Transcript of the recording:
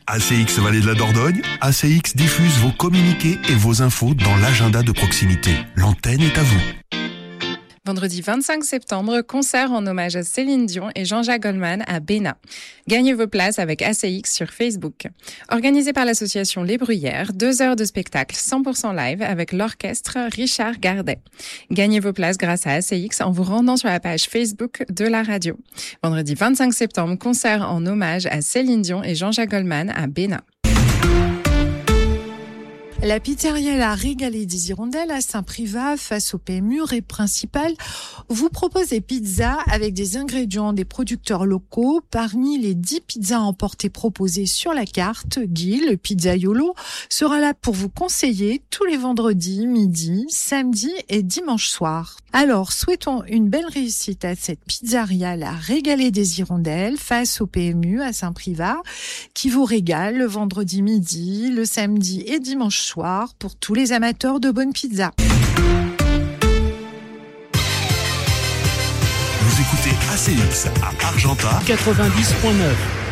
ACX Vallée de la Dordogne, ACX diffuse vos communiqués et vos infos dans l'agenda de proximité. L'antenne est à vous. Vendredi 25 septembre, concert en hommage à Céline Dion et Jean-Jacques Goldman à Bénin. Gagnez vos places avec ACX sur Facebook. Organisé par l'association Les Bruyères, 2 heures de spectacle 100% live avec l'orchestre Richard Gardet. Gagnez vos places grâce à ACX en vous rendant sur la page Facebook de la radio. Vendredi 25 septembre, concert en hommage à Céline Dion et Jean-Jacques Goldman à Bénin. La pizzeria La Régalée des Hirondelles à Saint-Privat, face au PMU Ré principal, vous propose des pizzas avec des ingrédients des producteurs locaux. Parmi les 10 pizzas emportées proposées sur la carte, Guy, le pizzaiolo, sera là pour vous conseiller tous les vendredis, midi, samedi et dimanche soir. Alors, souhaitons une belle réussite à cette pizzeria La Régalée des Hirondelles, face au PMU à Saint-Privat, qui vous régale le vendredi midi, le samedi et dimanche soir pour tous les amateurs de bonne pizza. Vous écoutez ACX à Argentat 90.9.